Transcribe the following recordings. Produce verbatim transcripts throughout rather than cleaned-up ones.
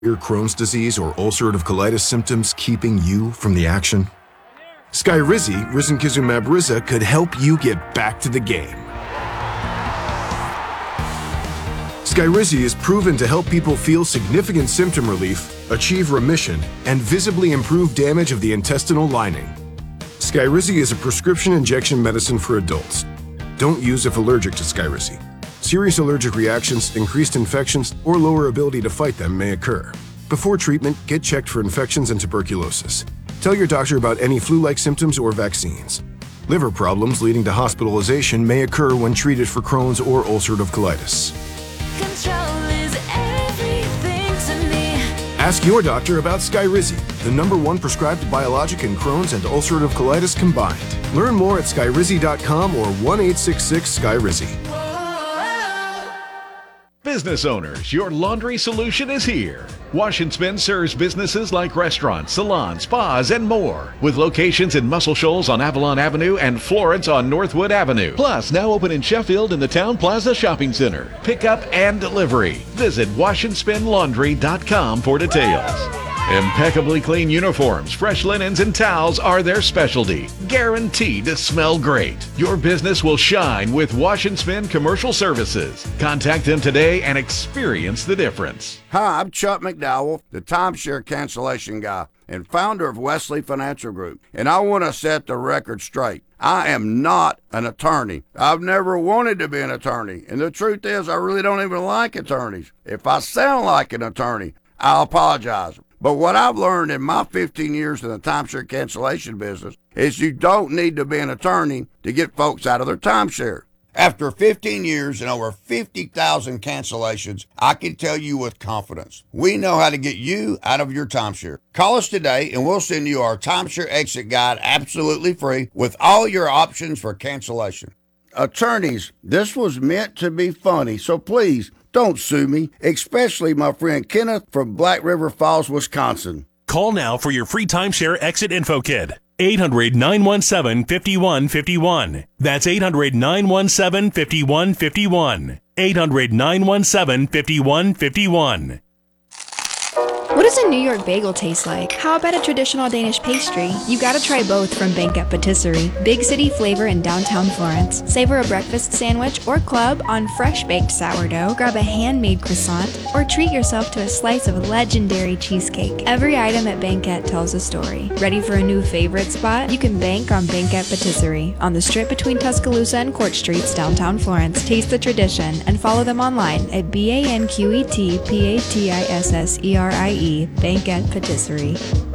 Your Crohn's disease or ulcerative colitis symptoms keeping you from the action? Skyrizi, risankizumab Riza, could help you get back to the game. Skyrizi is proven to help people feel significant symptom relief, achieve remission, and visibly improve damage of the intestinal lining. Skyrizi is a prescription injection medicine for adults. Don't use if allergic to Skyrizi. Serious allergic reactions, increased infections, or lower ability to fight them may occur. Before treatment, get checked for infections and tuberculosis. Tell your doctor about any flu-like symptoms or vaccines. Liver problems leading to hospitalization may occur when treated for Crohn's or ulcerative colitis. Control is everything to me. Ask your doctor about Skyrizi, the number one prescribed biologic in Crohn's and ulcerative colitis combined. Learn more at skyrizi dot com or one eight six six Skyrizi. Business owners, your laundry solution is here. Wash and Spin serves businesses like restaurants, salons, spas, and more. With locations in Muscle Shoals on Avalon Avenue and Florence on Northwood Avenue. Plus, now open in Sheffield in the Town Plaza Shopping Center. Pickup and delivery. Visit wash and spin laundry dot com for details. Impeccably clean uniforms, fresh linens, and towels are their specialty. Guaranteed to smell great. Your business will shine with Wash and Spin Commercial Services. Contact them today and experience the difference. Hi, I'm Chuck McDowell, the timeshare cancellation guy and founder of Wesley Financial Group, and I want to set the record straight. I am not an attorney. I've never wanted to be an attorney, and the truth is I really don't even like attorneys. If I sound like an attorney, I'll apologize. But what I've learned in my fifteen years in the timeshare cancellation business is you don't need to be an attorney to get folks out of their timeshare. After fifteen years and over fifty thousand cancellations, I can tell you with confidence, we know how to get you out of your timeshare. Call us today and we'll send you our timeshare exit guide absolutely free with all your options for cancellation. Attorneys, this was meant to be funny, so please, don't sue me, especially my friend Kenneth from Black River Falls, Wisconsin. Call now for your free timeshare exit info kit. eight hundred, nine one seven, five one five one. That's eight hundred, nine one seven, five one five one. eight hundred, nine one seven, five one five one. What does a New York bagel taste like? How about a traditional Danish pastry? You gotta try both from Banquet Patisserie. Big city flavor in downtown Florence. Savor a breakfast sandwich or club on fresh baked sourdough. Grab a handmade croissant or treat yourself to a slice of legendary cheesecake. Every item at Banquet tells a story. Ready for a new favorite spot? You can bank on Banquet Patisserie on the strip between Tuscaloosa and Court Streets, downtown Florence. Taste the tradition and follow them online at B A N Q E T P A T I S S E R I E. Banquet Patisserie.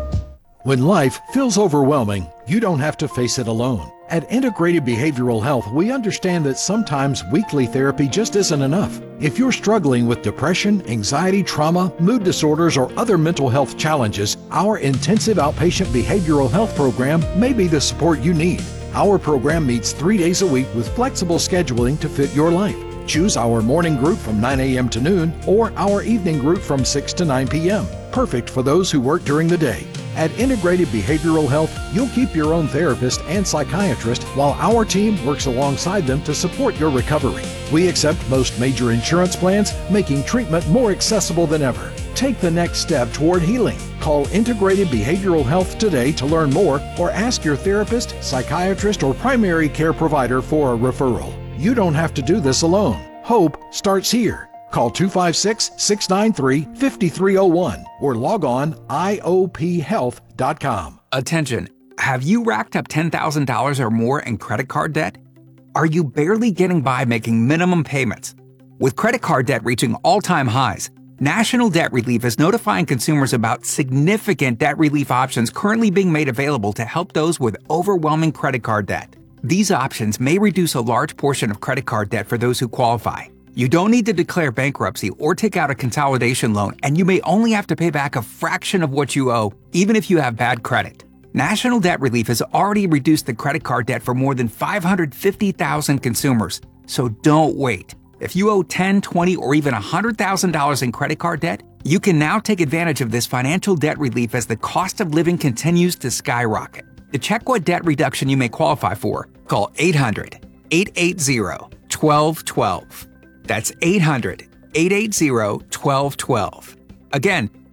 When life feels overwhelming, you don't have to face it alone. At Integrated Behavioral Health, we understand that sometimes weekly therapy just isn't enough. If you're struggling with depression, anxiety, trauma, mood disorders, or other mental health challenges, our intensive outpatient behavioral health program may be the support you need. Our program meets three days a week with flexible scheduling to fit your life. Choose our morning group from nine a.m. to noon or our evening group from six to nine p.m. Perfect for those who work during the day. At Integrated Behavioral Health, you'll keep your own therapist and psychiatrist while our team works alongside them to support your recovery. We accept most major insurance plans, making treatment more accessible than ever. Take the next step toward healing. Call Integrated Behavioral Health today to learn more or ask your therapist, psychiatrist, or primary care provider for a referral. You don't have to do this alone. Hope starts here. Call two five six, six nine three, five three zero one or log on I O P health dot com. Attention, have you racked up ten thousand dollars or more in credit card debt? Are you barely getting by making minimum payments? With credit card debt reaching all-time highs, National Debt Relief is notifying consumers about significant debt relief options currently being made available to help those with overwhelming credit card debt. These options may reduce a large portion of credit card debt for those who qualify. You don't need to declare bankruptcy or take out a consolidation loan, and you may only have to pay back a fraction of what you owe, even if you have bad credit. National Debt Relief has already reduced the credit card debt for more than five hundred fifty thousand consumers, so don't wait. If you owe ten thousand dollars, twenty thousand dollars, or even one hundred thousand dollars in credit card debt, you can now take advantage of this financial debt relief as the cost of living continues to skyrocket. To check what debt reduction you may qualify for, call eight hundred, eight eight zero, one two one two. That's eight hundred, eight eight zero, one two one two. Again,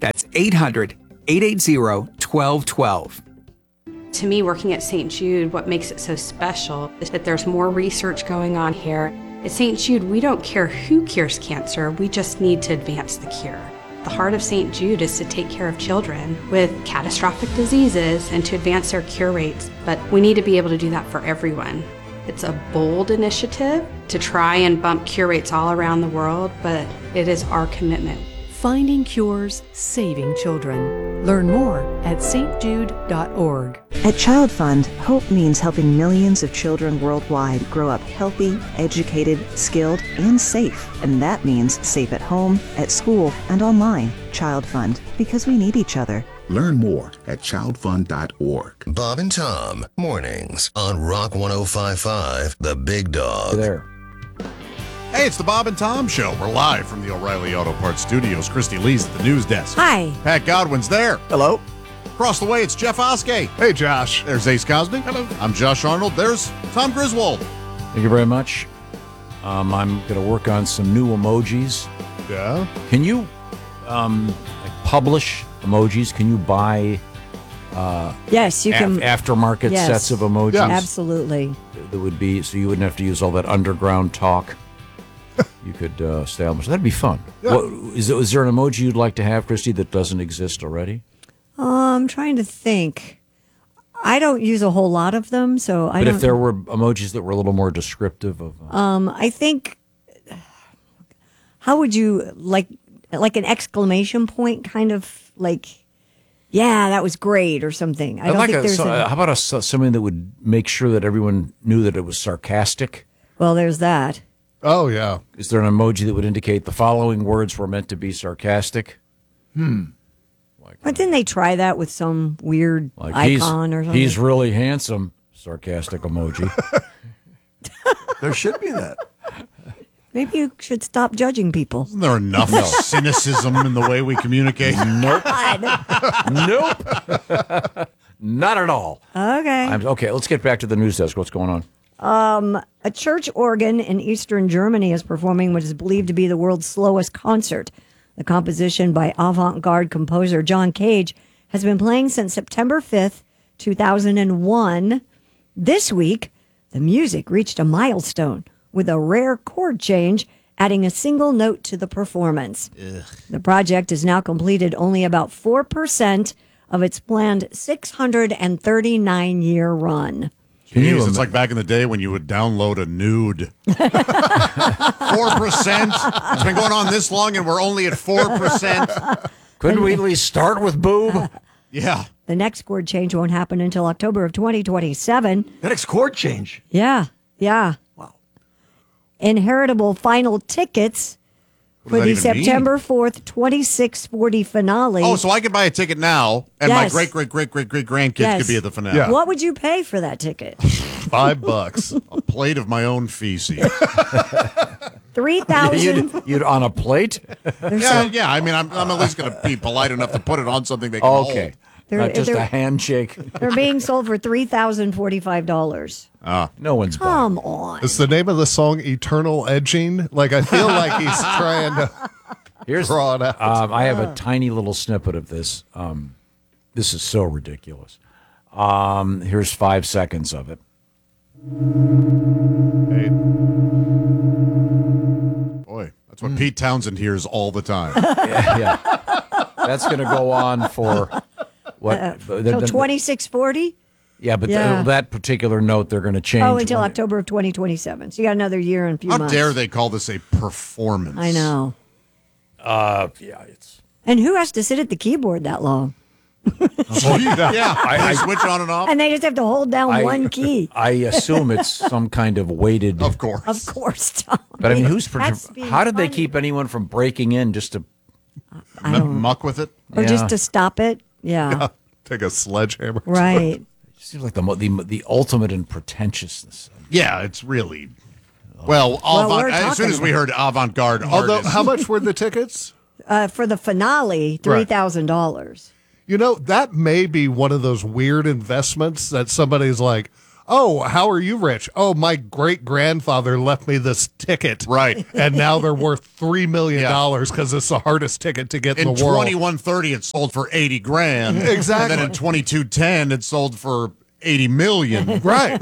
That's eight hundred, eight eight zero, one two one two. To me, working at Saint Jude, what makes it so special is that there's more research going on here. At Saint Jude, we don't care who cures cancer, we just need to advance the cure. The heart of Saint Jude is to take care of children with catastrophic diseases and to advance their cure rates, but we need to be able to do that for everyone. It's a bold initiative to try and bump cure rates all around the world, but it is our commitment. Finding cures, saving children. Learn more at s t jude dot org. At Child Fund, hope means helping millions of children worldwide grow up healthy, educated, skilled, and safe. And that means safe at home, at school, and online. Child Fund, because we need each other. Learn more at child fund dot org. Bob and Tom, mornings on Rock one oh five point five, The Big Dog. There. Hey, it's the Bob and Tom Show. We're live from the O'Reilly Auto Parts Studios. Christy Lee's at the news desk. Hi. Pat Godwin's there. Hello. Across the way, it's Jeff Oskey. Hey, Josh. There's Ace Cosby. Hello. I'm Josh Arnold. There's Tom Griswold. Thank you very much. Um, I'm going to work on some new emojis. Yeah. Can you um, like publish emojis? Can you buy uh, yes, you af- can aftermarket yes. sets of emojis? Yeah. Absolutely. That would be so you wouldn't have to use all that underground talk. You could uh, establish. That'd be fun. Yeah. What, is, is there an emoji you'd like to have, Christy, that doesn't exist already? Uh, I'm trying to think. I don't use a whole lot of them, so I But don't. if there were emojis that were a little more descriptive of, uh, um, I think. How would you like, like an exclamation point, kind of like, yeah, that was great, or something? I I'd don't like think a, there's. so, a, how about a, something that would make sure that everyone knew that it was sarcastic? well, there's that. Oh, yeah. Is there an emoji that would indicate the following words were meant to be sarcastic? Hmm. Like, But didn't they try that with some weird like icon he's, or something? He's really handsome. Sarcastic emoji. There should be that. Maybe you should stop judging people. Isn't there enough cynicism in the way we communicate? Nope. nope. Not at all. Okay. I'm, okay, let's get back to the news desk. What's going on? Um, a church organ in eastern Germany is performing what is believed to be the world's slowest concert. The composition by avant-garde composer John Cage has been playing since September fifth, two thousand one. This week, the music reached a milestone with a rare chord change, adding a single note to the performance. Ugh. The project has now completed only about four percent of its planned six hundred thirty-nine year run. Jeez, it's like back in the day when you would download a nude. four percent? It's been going on this long and we're only at four percent. Couldn't we at least start with boob? Yeah. The next chord change won't happen until October of twenty twenty-seven. The next chord change? Yeah, yeah. Wow. Inheritable final tickets for the September fourth, twenty-six forty finale. Oh, so I could buy a ticket now, and Yes. my great, great, great, great, great grandkids Yes. could be at the finale. Yeah. What would you pay for that ticket? Five bucks. A plate of my own feces. Three thousand. You'd, you'd on a plate? yeah, yeah. I mean, I'm, I'm at least going to be polite enough to put it on something they can Okay. hold. They're- Not just they're- a handshake. They're being sold for three thousand forty-five dollars. Ah. No one's buying. Come on. Is the name of the song Eternal Edging? Like, I feel like he's trying to Here's, draw it out. um, I have a tiny little snippet of this. Um, this is so ridiculous. Um, here's five seconds of it. Hey, Boy, that's what Pete Townsend hears all the time. Yeah, yeah. That's going to go on for what? Uh, the- Till the- twenty-six forty? Yeah, but Yeah. th- that particular note they're going to change. Oh, until when- October of twenty twenty-seven. So you got another year and a few How months. dare they call this a performance? I know. Uh, yeah, it's. And who has to sit at the keyboard that long? yeah, I- I, I- switch on and off. And they just have to hold down I- one key. I assume it's some kind of weighted. Of course. Of course, Tom. But I mean, who's? That's being How did they funny. keep anyone from breaking in just to? I M- don't- muck with it. Or Yeah. just to stop it? Yeah. take a sledgehammer. Right. It seems like the mo- the the ultimate in pretentiousness. Yeah, it's really. Well, Well, we're avant, as soon talking as we heard avant-garde Although, artists. how much were the tickets? Uh, for the finale, three thousand dollars. You know, that may be one of those weird investments that somebody's like, oh, how are you rich? Oh, my great-grandfather left me this ticket. Right. And now they're worth three million dollars because it's the hardest ticket to get in, In the world. twenty-one thirty, it sold for eighty grand. Exactly. And then in twenty-two ten, it sold for eighty million. Right.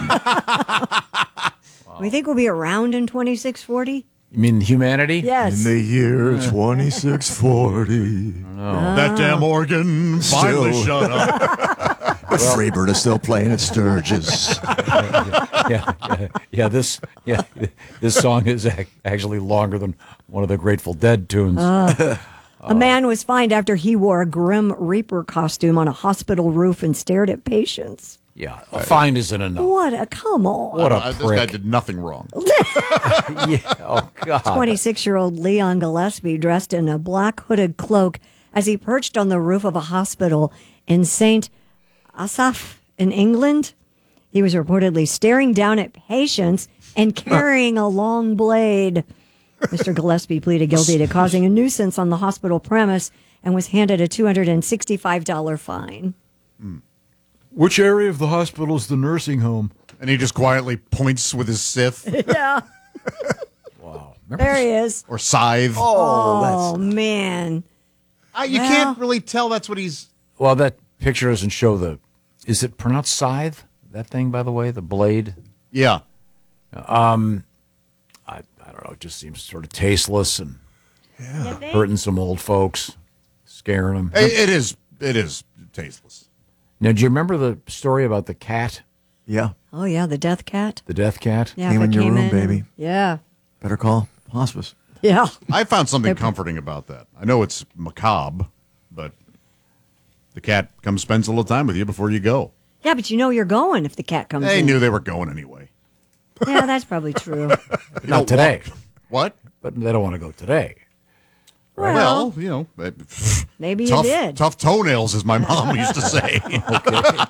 We think we'll be around in twenty-six forty? You mean humanity? Yes. In the year twenty-six forty. Oh. That damn organ finally Still. shut up. But Freebird is still playing at Sturgis. yeah, yeah, yeah. This, yeah, this song is ac- actually longer than one of the Grateful Dead tunes. Uh, a man was fined after he wore a Grim Reaper costume on a hospital roof and stared at patients. Yeah, a fine isn't enough. What a come on. What a Uh, this prick. guy did nothing wrong. yeah. Oh God. twenty-six-year-old Leon Gillespie dressed in a black hooded cloak as he perched on the roof of a hospital in Saint Asaph in England. He was reportedly staring down at patients and carrying a long blade. Mister Gillespie pleaded guilty to causing a nuisance on the hospital premise and was handed a two hundred sixty-five dollars fine. Which area of the hospital is the nursing home? And he just quietly points with his scythe Yeah. Wow. There he is. or scythe. Oh, man. Uh, you Well- can't really tell that's what he's... Well, that picture doesn't show the. Is it pronounced scythe? That thing, by the way, the blade. Yeah. Um, I I don't know. It just seems sort of tasteless and hurting some old folks, scaring them. It, it is. It is tasteless. Now, do you remember the story about the cat, Yeah. Oh, yeah, the death cat. the death cat? Yeah, Came if in it your came room, in baby. and- yeah. Better call hospice. Yeah. I found something comforting about that. I know it's macabre, but the cat comes spends a little time with you before you go. Yeah, but you know you're going if the cat comes They in. knew they were going anyway. Yeah, that's probably true. You Not don't today. want- What? But they don't want to go today. Well, Well, you know, it- maybe tough, you did. tough toenails, as my mom used to say. Okay.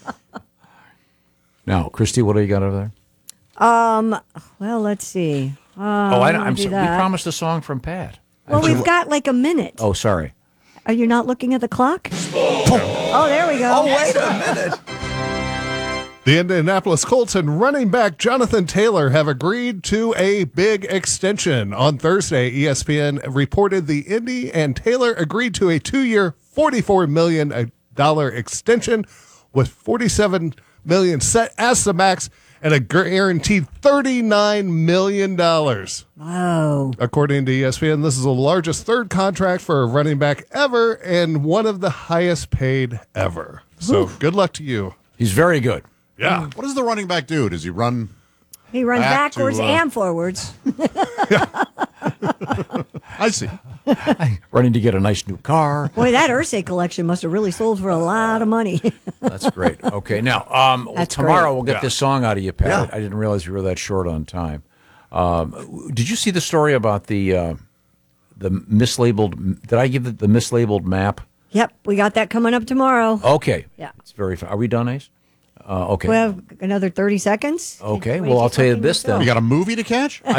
Now, Christy, what do you got over there? Um. Well, let's see. Uh, oh, I, don't I'm do sorry. We that. promised a song from Pat. Well, we've got like a minute. Oh, sorry. Are you not looking at the clock? Oh, there we go. Oh, wait a minute. The Indianapolis Colts and running back Jonathan Taylor have agreed to a big extension. On Thursday, E S P N reported the Indy and Taylor agreed to a two-year, forty-four million dollars extension with forty-seven million dollars set as the max and a guaranteed thirty-nine million dollars. Wow. According to E S P N, this is the largest third contract for a running back ever and one of the highest paid ever. So good luck to you. He's very good. Yeah. What does the running back do? Does he run? He runs Back to, backwards uh, and forwards. I see. Running to get a nice new car. Boy, that Ursay collection must have really sold for a lot of money. That's great. Okay, now um, well, That's tomorrow great. we'll get Yeah. this song out of you, Pat. Yeah. I didn't realize you were that short on time. Um, did you see the story about the uh, the mislabeled? Did I give the, the mislabeled map? Yep, we got that coming up tomorrow. Okay. Yeah. It's very. Fun. Are we done, Ace? Uh, okay. We have another thirty seconds. Okay, What well, do I'll tell you think this to go? then. You got a movie to catch? I,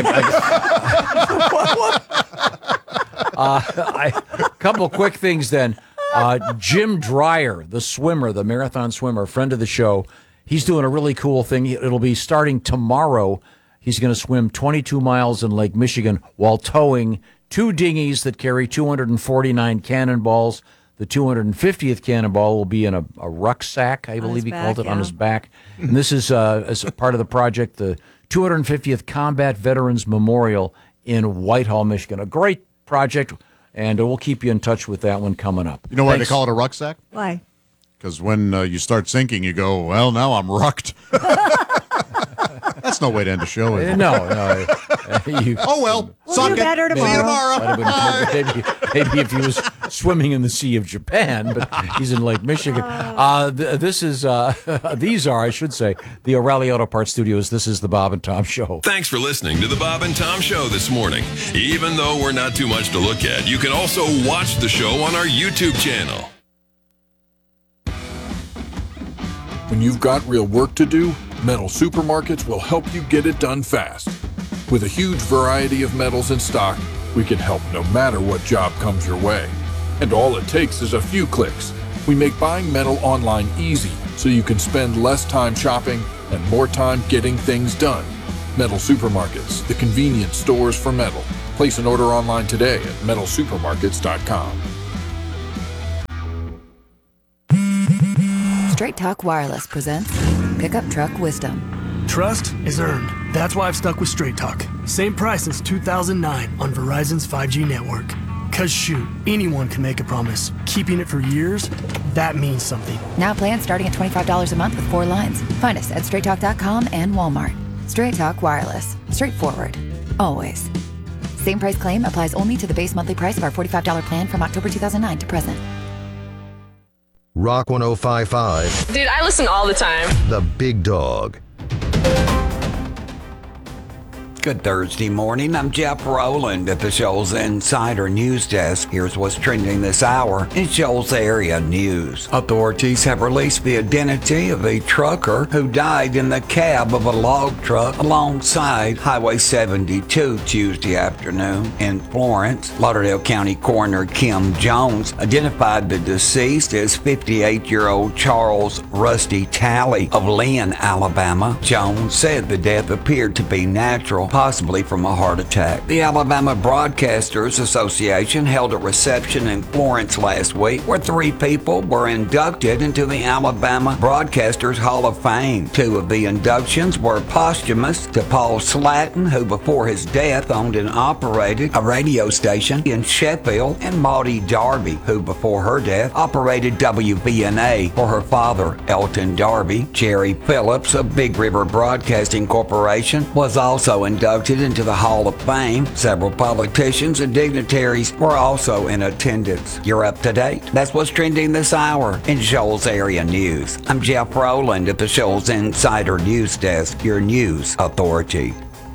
I, uh, I, a couple quick things then. Uh, Jim Dreyer, the swimmer, the marathon swimmer, friend of the show, he's doing a really cool thing. It'll be starting tomorrow. He's going to swim twenty-two miles in Lake Michigan while towing two dinghies that carry two hundred forty-nine cannonballs. The two hundred fiftieth cannonball will be in a, a rucksack, I believe he back, called it, on yeah. his back. And this is uh, as a part of the project, the two hundred fiftieth Combat Veterans Memorial in Whitehall, Michigan. A great project, and we'll keep you in touch with that one coming up. You know why Thanks. they call it a rucksack? Why? Because when uh, you start sinking, you go, well, now I'm rucked. That's no way to end a show. Is Uh, it? No, no. Uh, you- Oh, well. We'll suck do it. better See you tomorrow. tomorrow. Might have been- maybe, maybe if he was swimming in the Sea of Japan, but he's in Lake Michigan. Uh, th- this is, uh, these are, I should say, the O'Reilly Auto Parts Studios. This is the Bob and Tom Show. Thanks for listening to the Bob and Tom Show this morning. Even though we're not too much to look at, you can also watch the show on our YouTube channel. When you've got real work to do, Metal Supermarkets will help you get it done fast. With a huge variety of metals in stock, we can help no matter what job comes your way. And all it takes is a few clicks. We make buying metal online easy so you can spend less time shopping and more time getting things done. Metal Supermarkets, the convenience stores for metal. Place an order online today at metal supermarkets dot com. Straight Talk Wireless presents Pickup Truck Wisdom. Trust is earned. That's why I've stuck with Straight Talk. Same price since two thousand nine on Verizon's five G network. Cause shoot, anyone can make a promise. Keeping it for years, that means something. Now plans starting at twenty-five dollars a month with four lines. Find us at straight talk dot com and Walmart. Straight Talk Wireless. Straightforward. Always. Same price claim applies only to the base monthly price of our forty-five dollars plan from October two thousand nine to present. Rock one oh five point five. Dude, I listen all the time. The Big Dog. Good Thursday morning. I'm Jeff Rowland at the Shoals Insider News Desk. Here's what's trending this hour in Shoals area news. Authorities have released the identity of a trucker who died in the cab of a log truck alongside Highway seventy-two Tuesday afternoon in Florence. Lauderdale County Coroner Kim Jones identified the deceased as fifty-eight-year-old Charles Rusty Talley of Lynn, Alabama. Jones said the death appeared to be natural, possibly from a heart attack. The Alabama Broadcasters Association held a reception in Florence last week where three people were inducted into the Alabama Broadcasters Hall of Fame. Two of the inductions were posthumous to Paul Slatton, who before his death owned and operated a radio station in Sheffield, and Maudie Darby, who before her death operated W V N A for her father, Elton Darby. Jerry Phillips of Big River Broadcasting Corporation was also inducted into the Hall of Fame. Several politicians and dignitaries were also in attendance. You're up to date. That's what's trending this hour in Shoals area news. I'm Jeff Rowland at the Shoals Insider News Desk, your news authority.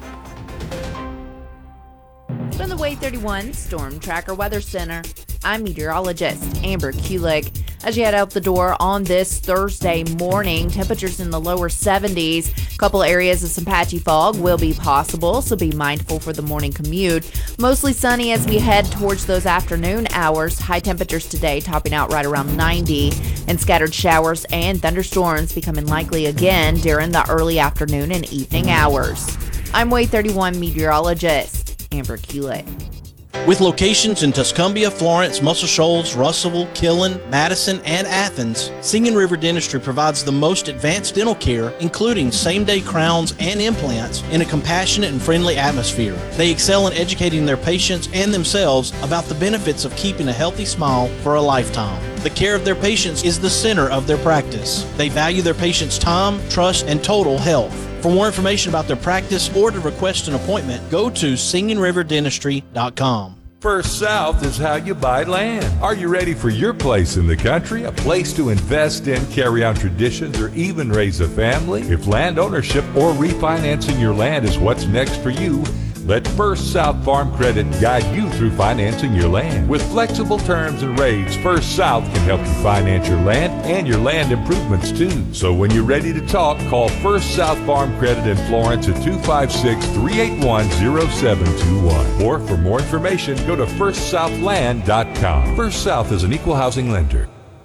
From the Way thirty-one Storm Tracker Weather Center, I'm meteorologist Amber Kulik. As you head out the door on this Thursday morning, temperatures in the lower seventies. A couple areas of some patchy fog will be possible, so be mindful for the morning commute. Mostly sunny as we head towards those afternoon hours. High temperatures today topping out right around ninety, and scattered showers and thunderstorms becoming likely again during the early afternoon and evening hours. I'm Way thirty-one meteorologist Amber Kulik. With locations in Tuscumbia, Florence, Muscle Shoals, Russellville, Killen, Madison, and Athens, Singing River Dentistry provides the most advanced dental care, including same-day crowns and implants, in a compassionate and friendly atmosphere. They excel in educating their patients and themselves about the benefits of keeping a healthy smile for a lifetime. The care of their patients is the center of their practice. They value their patients' time, trust, and total health. For more information about their practice or to request an appointment, go to singing river dentistry dot com. First South is how you buy land. Are you ready for your place in the country? A place to invest in, carry on traditions, or even raise a family? If land ownership or refinancing your land is what's next for you, let First South Farm Credit guide you through financing your land. With flexible terms and rates, First South can help you finance your land and your land improvements too. So when you're ready to talk, call First South Farm Credit in Florence at two five six, three eight one, zero seven two one. Or for more information, go to first south land dot com. First South is an equal housing lender.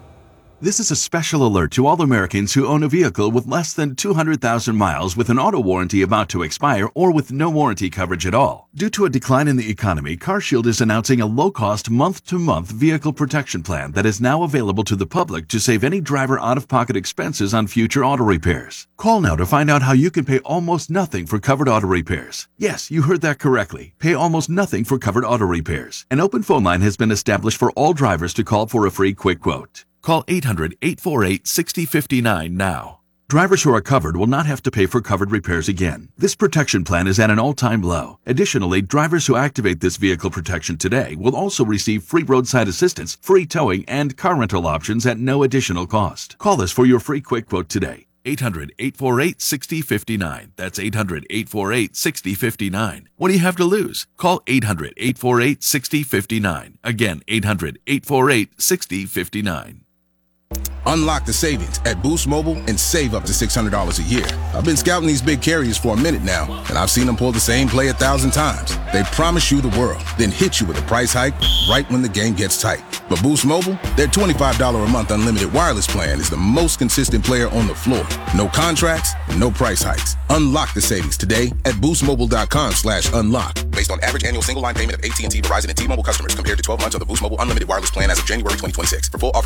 This is a special alert to all Americans who own a vehicle with less than two hundred thousand miles with an auto warranty about to expire or with no warranty coverage at all. Due to a decline in the economy, CarShield is announcing a low-cost month-to-month vehicle protection plan that is now available to the public to save any driver out-of-pocket expenses on future auto repairs. Call now to find out how you can pay almost nothing for covered auto repairs. Yes, you heard that correctly. Pay almost nothing for covered auto repairs. An open phone line has been established for all drivers to call for a free quick quote. Call eight hundred, eight four eight, six zero five nine now. Drivers who are covered will not have to pay for covered repairs again. This protection plan is at an all-time low. Additionally, drivers who activate this vehicle protection today will also receive free roadside assistance, free towing, and car rental options at no additional cost. Call us for your free quick quote today. eight hundred, eight four eight, six zero five nine. That's eight hundred, eight four eight, six zero five nine. What do you have to lose? Call eight hundred, eight four eight, six zero five nine. Again, eight hundred, eight four eight, six zero five nine. Unlock the savings at Boost Mobile and save up to six hundred dollars a year. I've been scouting these big carriers for a minute now, and I've seen them pull the same play a thousand times. They promise you the world, then hit you with a price hike right when the game gets tight. But Boost Mobile, their twenty-five dollars a month unlimited wireless plan is the most consistent player on the floor. No contracts, no price hikes. Unlock the savings today at boostmobile.com slash unlock. Based on average annual single line payment of A T and T, Verizon, and T-Mobile customers compared to twelve months of the Boost Mobile unlimited wireless plan as of January twenty twenty-six. For full offer